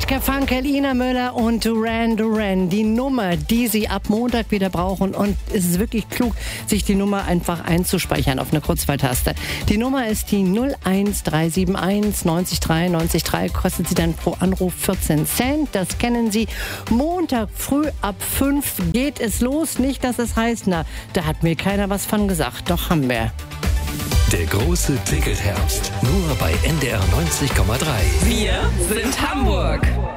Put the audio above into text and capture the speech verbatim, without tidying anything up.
Petka Funkel, Ina Müller und Duran Duran. Die Nummer, die Sie ab Montag wieder brauchen. Und es ist wirklich klug, sich die Nummer einfach einzuspeichern auf eine Kurzwahltaste. Die Nummer ist die null eins drei sieben eins neun drei neun drei. Kostet Sie dann pro Anruf vierzehn Cent. Das kennen Sie. Montag früh ab fünf geht es los. Nicht, dass es heißt, na, da hat mir keiner was von gesagt. Doch haben wir. Der große Ticket-Herbst. Nur bei N D R neunzig Komma drei. Wir sind Hamburg.